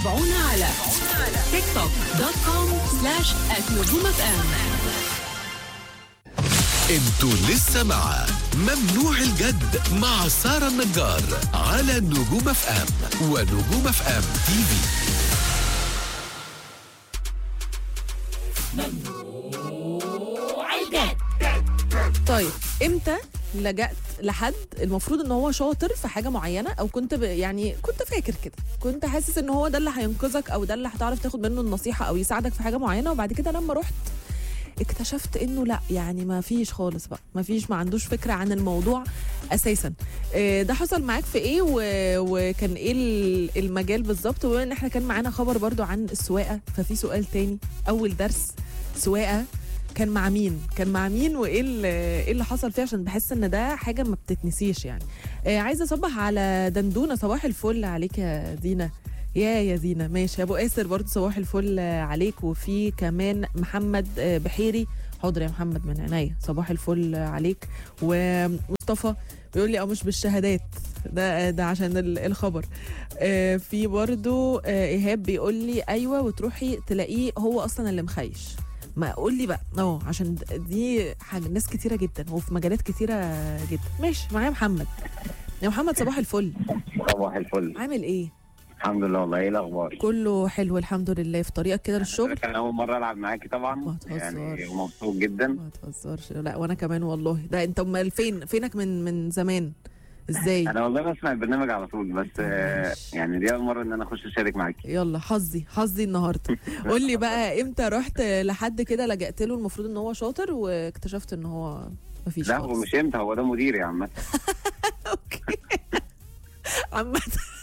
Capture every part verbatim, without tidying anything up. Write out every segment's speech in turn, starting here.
تابعونا على تيك توك دوت كوم سلاش نجوم اف ام. انتوا لسه مع ممنوع الجد مع سارة النجار على نجوم اف ام ونجوم اف ام تي في. طيب امتى لجأت لحد المفروض ان هو شاطر في حاجه معينه، او كنت ب... يعني كنت فاكر كده، كنت حاسس ان هو ده اللي هينقذك او ده اللي هتعرف تاخد منه النصيحه او يساعدك في حاجه معينه، وبعد كده لما رحت اكتشفت انه لا، يعني ما فيش خالص بقى، ما فيش، ما عندوش فكره عن الموضوع اساسا. إيه ده حصل معاك في ايه و... وكان ايه المجال بالظبط؟ وبما ان احنا كان معانا خبر برضو عن السواقه، ففي سؤال تاني، اول درس سواقه كان مع مين؟ كان مع مين وايه اللي ايه اللي حصل فيه؟ عشان بحس ان ده حاجه ما بتتنسيش يعني. آه عايزه اصبح على دندونه، صباح الفل عليك يا دينا. يا يا دينا ماشي. ابو قاسر برضو صباح الفل عليك. وفي كمان محمد بحيري، حاضر يا محمد من عينيا، صباح الفل عليك. ومصطفى بيقول لي اه مش بالشهادات، ده ده عشان الخبر. آه في برضو آه ايهاب بيقول لي ايوه، وتروحي تلاقيه هو اصلا اللي مخيش. ما قول لي بقى اه، عشان دي حاجه ناس كتيره جدا وفي مجالات كتيره جدا. ماشي معايا محمد. يا محمد صباح الفل. صباح الفل. عامل ايه؟ الحمد لله والله. ايه الاخبار؟ كله حلو الحمد لله. في طريقك كده للشغل؟ كان اول مره العب معاكي طبعا، ما تهزرش. يعني مبسوط جدا. ما تهزرش. لا وانا كمان والله. ده انت امال فين فينك من من زمان؟ ازاي؟ انا والله بسمع البرنامج على طول، بس آه يعني دي اول مره ان انا اخش اشارك معاكي. يلا حظي حظي النهارده. قول لي بقى امتى رحت لحد كده لجأت له المفروض ان هو شاطر واكتشفت ان هو مفيش لا خالص؟ هو مش امتى، هو ده مديري يا عم. اوكي. عامة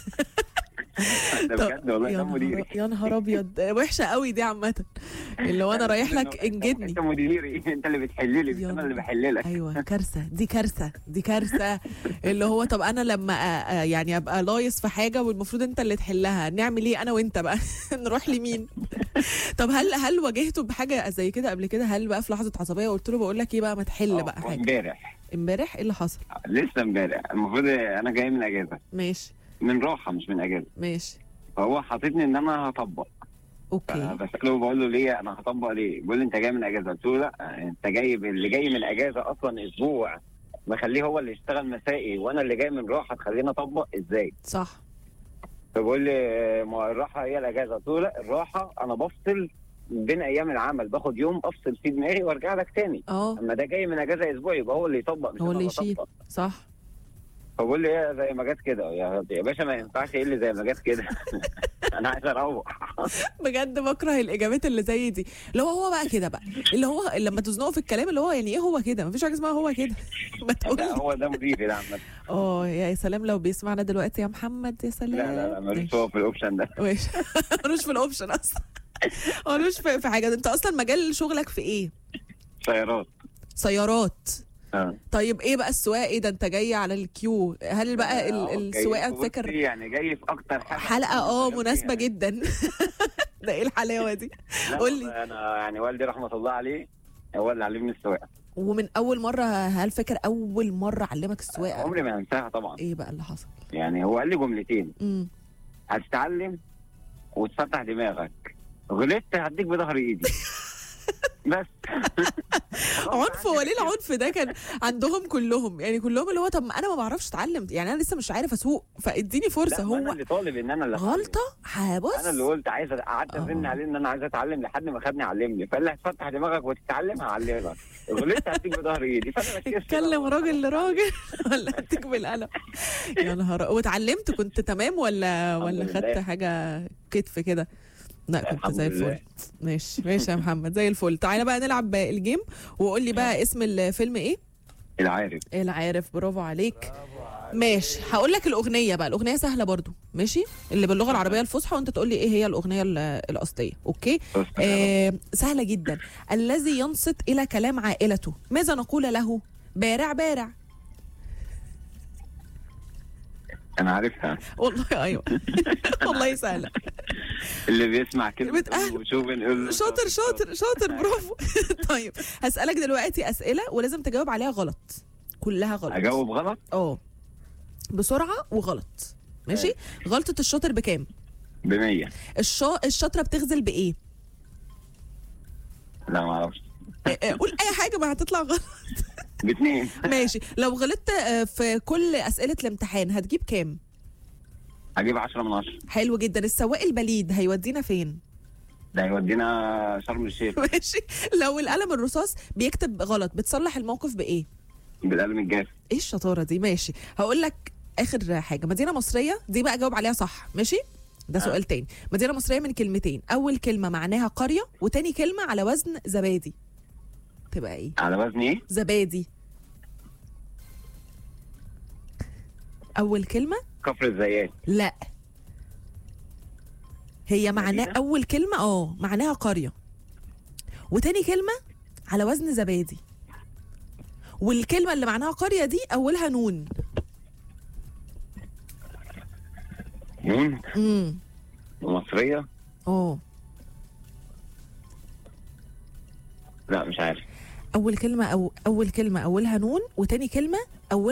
ده بجد والله، ده مديري. يا نهار ابيض، وحشه قوي دي عامه، اللي هو انا رايح لك انجدني. انت مديري، انت اللي بتحل لي، انا اللي بحل لك. ايوه كارثه دي، كارثه دي كارثه. اللي هو طب انا لما أ... يعني ابقى لايص في حاجه والمفروض انت اللي تحلها، نعمل ايه انا وانت بقى؟ نروح لمين؟ طب هل هل واجهته بحاجه زي كده قبل كده؟ هل بقى في لحظه عصبيه قلت له بقول لك ايه بقى ما تحل بقى حاجه؟ امبارح. امبارح ايه اللي حصل؟ لسه امبارح. المفروض انا جاي من اجازه. ماشي. من راحه مش من اجازه. ماشي. فهو حاططني ان انا هطبق. اوكي. بسأله بقول له ليه انا هطبق ليه؟ بيقول لي انت جاي من اجازه. قلت له لا، انت جاي اللي جاي من اجازه اصلا اسبوع مخليه هو اللي يشتغل مسائي، وانا اللي جاي من راحه تخليني اطبق ازاي؟ صح. فبقول لي ما الراحه هي الاجازه. قلت له لا، الراحه انا بفصل بين ايام العمل، باخد يوم افصل فيه دماغي وارجع لك تاني. اه اما ده جاي من اجازه اسبوع يبقى هو اللي يطبق مش هو اللي انا يشيل. بطبق. صح. فبقول لي ايه زي ما جت كده يا يا باشا، ما ينفعش ايه اللي زي ما جت كده. انا عايز اروح. بجد بكره الاجابات اللي زي دي، اللي هو هو بقى كده بقى، اللي هو لما تزنقه في الكلام اللي هو يعني ايه هو كده؟ مفيش حاجه اسمها هو كده. ما تقول هو ده مديري ده عامه. اه يا سلام لو بيسمعنا دلوقتي يا محمد، يا سلام. لا لا لا ملوش هو في الاوبشن ده. ماشي. ملوش في الاوبشن اصلا، ملوش في, في حاجه. انت اصلا مجال شغلك في ايه؟ سيارات. سيارات. اه طيب ايه بقى السواقه؟ ايه ده انت جاي على الكيو؟ هل بقى آه، ال- السواقه تفتكر يعني جاي في اكتر حاجه حلقه اه مناسبه جدا؟ ده ايه الحلاوه دي؟ قول لي. انا يعني والدي رحمه الله عليه هو اللي علمني السواقه. ومن اول مره، هل فاكر اول مره علمك السواقه؟ عمري ما انساها طبعا. ايه بقى اللي حصل؟ يعني هو قال لي جملتين: امم هتتعلم وتفتح دماغك، غلطت هديك بظهر ايدي. بس عنف؟ وليه العنف ده كان عندهم كلهم؟ يعني كلهم اللي هو طب ما انا ما بعرفش اتعلم، يعني انا لسه مش عارف اسوق، فاديني فرصه. لا هو انا اللي طالب ان انا اللي غلطه. هبص انا اللي قلت عايز، قعدت ازن عليه ان انا عايز اتعلم لحد ما خدني علمني، فقال لي هتفتح دماغك وتتعلم هعلمك، غلطت هديك بظهر ايدي. فانا ماشي اتكلم راجل لراجل ولا هديك بالقلم؟ يا نهار. واتعلمت كنت تمام ولا ولا خدت حاجه كتف كده؟ لا كنت زي الفل. ماشي ماشي يا محمد زي الفل. تعالى بقى نلعب الجيم، وقول لي بقى اسم الفيلم ايه؟ العارف. العارف، برافو عليك. ماشي هقول لك الاغنيه بقى، الاغنيه سهله برضو ماشي، اللي باللغه العربيه الفصحى، وانت تقول لي ايه هي الاغنيه الاصليه. اوكي. آه سهله جدا. الذي ينصت الى كلام عائلته ماذا نقول له؟ بارع بارع. انا عارفها والله ايوه. والله سهله. اللي بيسمع كلمه بتأهل. وشوف نقول له شاطر شاطر شاطر برافو. طيب هسألك دلوقتي أسئلة ولازم تجاوب عليها غلط، كلها غلط. اجاوب غلط؟ اه بسرعة وغلط. ماشي. غلطة الشاطر بكام؟ بمية. الشا... الشطره بتغزل بايه؟ لا ما اعرفش. آه، آه، قول اي حاجه ما هتطلع غلط. باتنين. ماشي، لو غلطت آه، في كل اسئله الامتحان هتجيب كام؟ هجيب عشرة من عشرة. حلو جدا. السواق البليد هيودينا فين؟ ده هيودينا شرم الشيخ. ماشي. لو القلم الرصاص بيكتب غلط بتصلح الموقف بايه؟ بالقلم الجاف. ايه الشطاره دي؟ ماشي، هقول لك اخر حاجه. مدينه مصريه دي بقى جاوب عليها صح، ماشي؟ ده سؤال تاني. مدينه مصريه من كلمتين، اول كلمه معناها قريه وتاني كلمه على وزن زبادي، تبقى ايه؟ على وزن ايه؟ زبادي. اول كلمه كفر الزيات. لا، هي معناه مدينة؟ اول كلمه اه معناها قريه، وتاني كلمه على وزن زبادي، والكلمه اللي معناها قريه دي اولها نون. نون. امم مصرية. اه لا مش عارف. اول كلمه او اول كلمه اولها نون وتاني كلمه اول